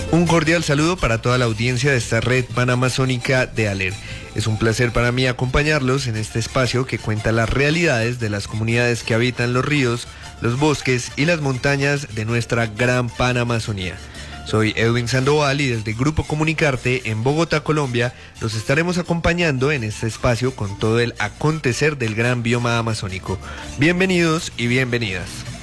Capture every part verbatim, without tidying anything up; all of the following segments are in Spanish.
Un cordial saludo para toda la audiencia de esta red panamazónica de ALER. Es un placer para mí acompañarlos en este espacio que cuenta las realidades de las comunidades que habitan los ríos, los bosques y las montañas de nuestra gran Panamazonía. Soy Edwin Sandoval y desde Grupo Comunicarte en Bogotá, Colombia, los estaremos acompañando en este espacio con todo el acontecer del gran bioma amazónico. Bienvenidos y bienvenidas.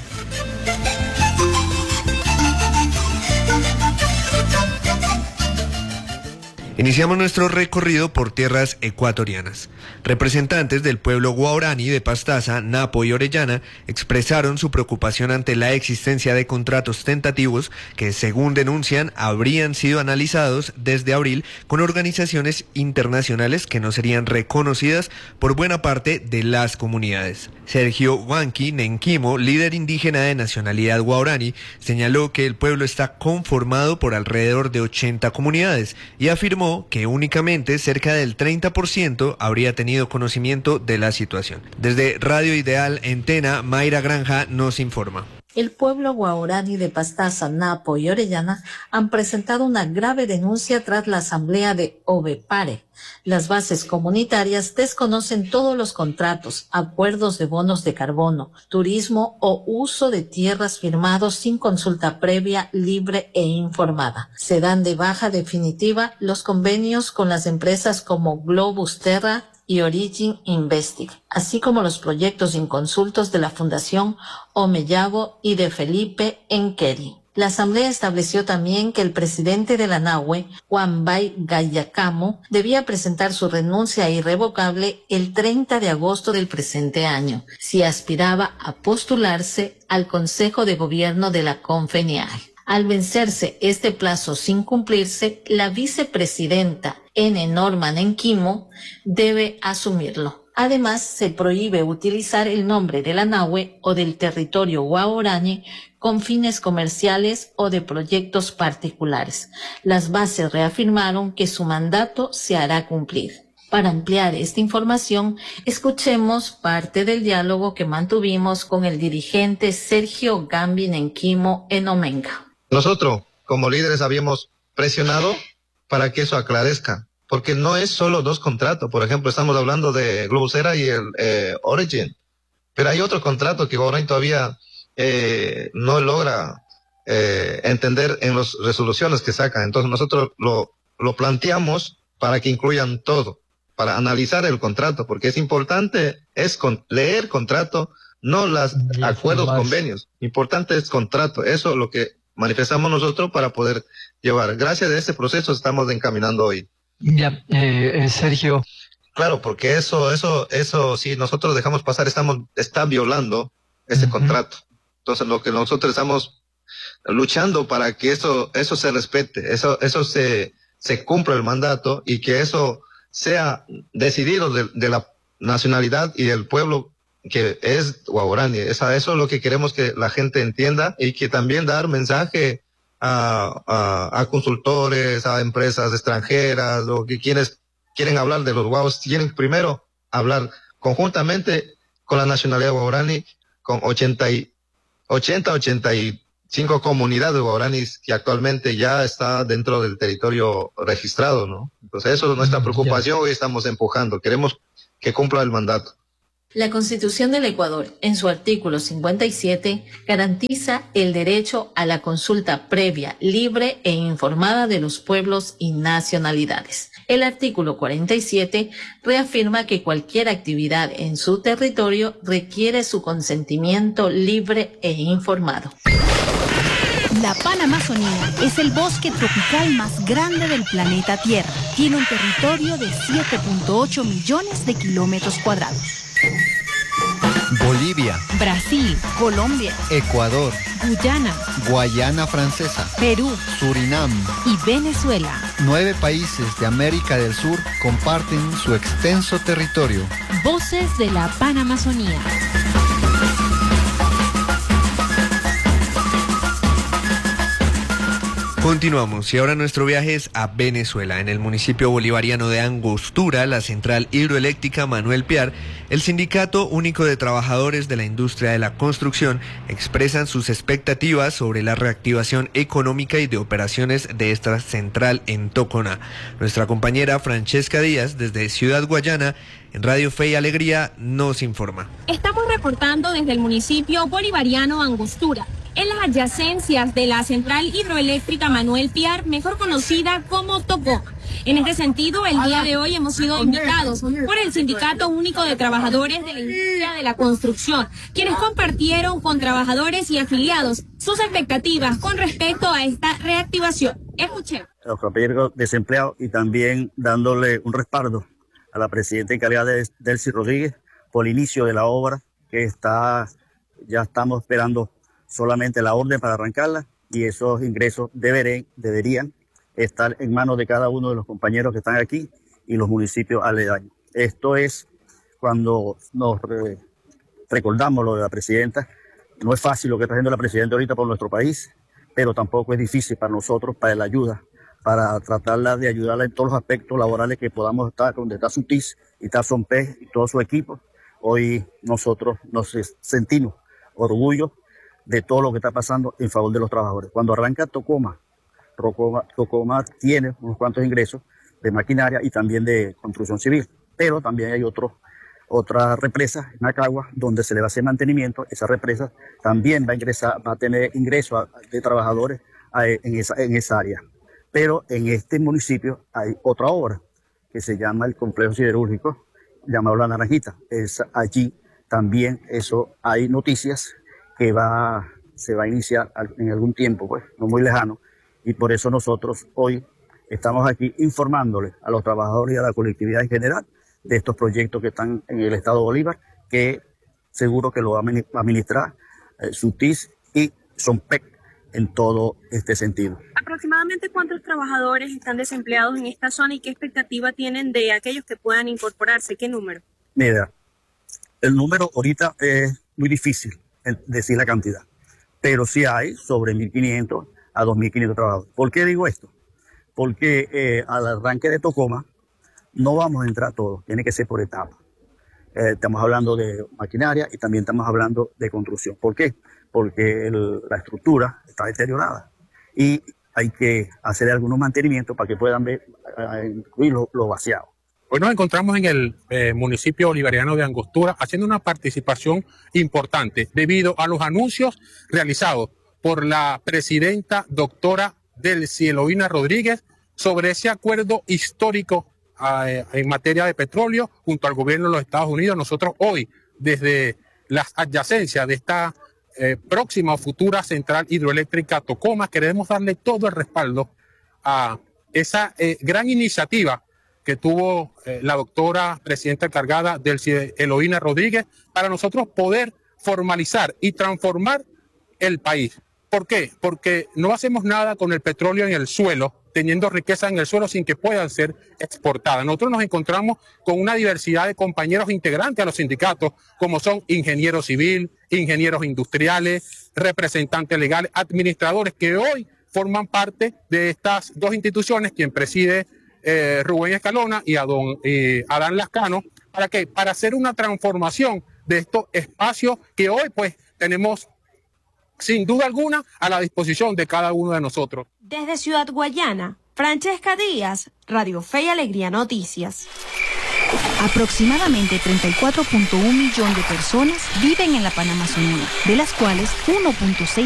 Iniciamos nuestro recorrido por tierras ecuatorianas. Representantes del pueblo guaraní de Pastaza, Napo y Orellana expresaron su preocupación ante la existencia de contratos tentativos que, según denuncian, habrían sido analizados desde abril con organizaciones internacionales que no serían reconocidas por buena parte de las comunidades. Sergio Huanqui Nenquimo, líder indígena de nacionalidad guaraní, señaló que el pueblo está conformado por alrededor de ochenta comunidades y afirmó que únicamente cerca del treinta por ciento habría tenido conocimiento de la situación. Desde Radio Ideal en Tena, Mayra Granja nos informa. El pueblo guaraní de Pastaza, Napo y Orellana han presentado una grave denuncia tras la asamblea de Ovepare. Las bases comunitarias desconocen todos los contratos, acuerdos de bonos de carbono, turismo o uso de tierras firmados sin consulta previa, libre e informada. Se dan de baja definitiva los convenios con las empresas como Globus Terra y Origin Investing, así como los proyectos inconsultos de la Fundación Omeyabo y de Felipe Enqueri. La Asamblea estableció también que el presidente de la Nahue, Juan Bay Gayacamo, debía presentar su renuncia irrevocable el treinta de agosto del presente año, si aspiraba a postularse al Consejo de Gobierno de la CONFENIAG. Al vencerse este plazo sin cumplirse, la vicepresidenta N. Norma Nenquimo debe asumirlo. Además, se prohíbe utilizar el nombre de la Nahue o del territorio guaraní con fines comerciales o de proyectos particulares. Las bases reafirmaron que su mandato se hará cumplir. Para ampliar esta información, escuchemos parte del diálogo que mantuvimos con el dirigente Sergio Gambi Nenquimo en Omenga. Nosotros, como líderes, habíamos presionado para que eso aclarezca, porque no es solo dos contratos. Por ejemplo, estamos hablando de Globus Terra y el eh, Origin, pero hay otro contrato que Guaraní todavía eh, no logra eh, entender en las resoluciones que sacan. Entonces nosotros lo, lo planteamos para que incluyan todo, para analizar el contrato, porque es importante es con, leer contrato, no los acuerdos, convenios. Importante es contrato. Eso es lo que manifestamos nosotros para poder llevar. Gracias a ese proceso estamos encaminando hoy. Ya, eh, Sergio. Claro, porque eso, eso, eso, si nosotros dejamos pasar, estamos, está violando ese uh-huh. contrato. Entonces, lo que nosotros estamos luchando para que eso, eso se respete, eso, eso se, se cumpla el mandato y que eso sea decidido de, de la nacionalidad y del pueblo que es guaraní. Esa, eso es lo que queremos que la gente entienda y que también dar mensaje a, a, a consultores, a empresas extranjeras o que quienes quieren hablar de los guaos, tienen primero hablar conjuntamente con la nacionalidad guaraní, con ochenta, ochenta y cinco comunidades guaraníes que actualmente ya está dentro del territorio registrado, ¿no? Entonces eso es nuestra preocupación, hoy estamos empujando, queremos que cumpla el mandato. La Constitución del Ecuador, en su artículo cincuenta y siete, garantiza el derecho a la consulta previa, libre e informada de los pueblos y nacionalidades. El artículo cuarenta y siete reafirma que cualquier actividad en su territorio requiere su consentimiento libre e informado. La Panamazonía es el bosque tropical más grande del planeta Tierra. Tiene un territorio de siete punto ocho millones de kilómetros cuadrados. Bolivia, Brasil, Colombia, Ecuador, Guyana, Guayana Francesa, Perú, Surinam y Venezuela. Nueve países de América del Sur comparten su extenso territorio. Voces de la Panamazonía. Continuamos y ahora nuestro viaje es a Venezuela. En el municipio bolivariano de Angostura, la central hidroeléctrica Manuel Piar El Sindicato Único de Trabajadores de la Industria de la Construcción expresan sus expectativas sobre la reactivación económica y de operaciones de esta central en Tocona. Nuestra compañera Francesca Díaz, desde Ciudad Guayana, en Radio Fe y Alegría, nos informa. Estamos reportando desde el municipio bolivariano Angostura, en las adyacencias de la central hidroeléctrica Manuel Piar, mejor conocida como Tocona. En este sentido, el día de hoy hemos sido invitados por el Sindicato Único de Trabajadores de la Industria de la Construcción, quienes compartieron con trabajadores y afiliados sus expectativas con respecto a esta reactivación. Escuchemos. A los compañeros desempleados y también dándole un respaldo a la presidenta encargada de Delcy Rodríguez por el inicio de la obra, que está, ya estamos esperando solamente la orden para arrancarla, y esos ingresos deberán, deberían estar en manos de cada uno de los compañeros que están aquí y los municipios aledaños. Esto es cuando nos re recordamos lo de la presidenta. No es fácil lo que está haciendo la presidenta ahorita por nuestro país, pero tampoco es difícil para nosotros, para la ayuda, para tratarla de ayudarla en todos los aspectos laborales que podamos estar, donde está Sutis y está Sompé y todo su equipo. Hoy nosotros nos sentimos orgullo de todo lo que está pasando en favor de los trabajadores. Cuando arranca Tocoma, Tocoma, Tocoma tiene unos cuantos ingresos de maquinaria y también de construcción civil, pero también hay otro, otra represa en Acagua donde se le va a hacer mantenimiento. Esa represa también va a ingresar, va a tener ingresos de trabajadores en esa, en esa área. Pero en este municipio hay otra obra que se llama el complejo siderúrgico, llamado La Naranjita. Es allí también eso hay noticias que va, se va a iniciar en algún tiempo, pues, no muy lejano, y por eso nosotros hoy estamos aquí informándoles a los trabajadores y a la colectividad en general de estos proyectos que están en el estado Bolívar, que seguro que lo va a administrar eh, Sutis y Sompec en todo este sentido. ¿Aproximadamente cuántos trabajadores están desempleados en esta zona y qué expectativa tienen de aquellos que puedan incorporarse? ¿Qué número? Mira, el número ahorita es muy difícil decir la cantidad, pero sí hay sobre mil quinientos a dos mil quinientos trabajadores. ¿Por qué digo esto? Porque eh, al arranque de Tocoma no vamos a entrar todos, tiene que ser por etapas. Eh, estamos hablando de maquinaria y también estamos hablando de construcción. ¿Por qué? Porque el, la estructura está deteriorada y hay que hacer algunos mantenimientos para que puedan ver, eh, incluir lo, lo vaciado. Hoy nos encontramos en el eh, municipio bolivariano de Angostura haciendo una participación importante debido a los anuncios realizados por la presidenta doctora Delcy Eloína Rodríguez sobre ese acuerdo histórico eh, en materia de petróleo junto al gobierno de los Estados Unidos. Nosotros hoy, desde las adyacencias de esta eh, próxima o futura central hidroeléctrica Tocoma, queremos darle todo el respaldo a esa eh, gran iniciativa que tuvo eh, la doctora presidenta encargada Delcy Eloína Rodríguez para nosotros poder formalizar y transformar el país. ¿Por qué? Porque no hacemos nada con el petróleo en el suelo, teniendo riqueza en el suelo sin que puedan ser exportadas. Nosotros nos encontramos con una diversidad de compañeros integrantes a los sindicatos, como son ingenieros civiles, ingenieros industriales, representantes legales, administradores, que hoy forman parte de estas dos instituciones, quien preside Eh, Rubén Escalona y a don eh, Adán Lascano. ¿Para qué? Para hacer una transformación de estos espacios que hoy pues tenemos sin duda alguna a la disposición de cada uno de nosotros. Desde Ciudad Guayana, Francesca Díaz, Radio Fe y Alegría Noticias. Aproximadamente treinta y cuatro punto uno millón de personas viven en la Panamazonía, de las cuales uno punto seis